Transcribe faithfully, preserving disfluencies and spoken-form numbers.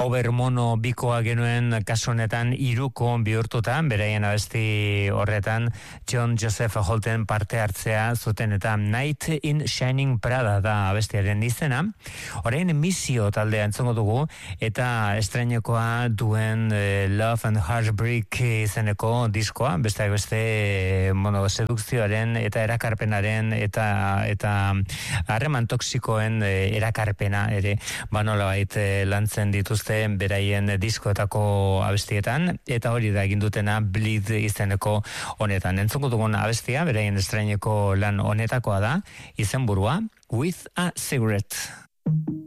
Obermono bikoa genuen kasu honetan hiruko bihurtuta, beraien abesti horretan John Joseph Holten parte hartzea zuten eta Night in Shining Prada da abestiaren izena. Orain Misio taldea entzongo dugu eta estreinekoa duen eh, Love and Heartbreak izeneko diskoa, besteak beste eh, bueno, sedukzioaren eta erakarpenaren eta eta harreman toksikoen eh, erakarpena ere banolabait eh, lantzen dituzte beraien diskoetako abestietan, eta hori da egin dutena Bleed izeneko honetan. Entzongo dugun abestia beraien estreineko lan honetakoa da, izenburua With a Cigarette.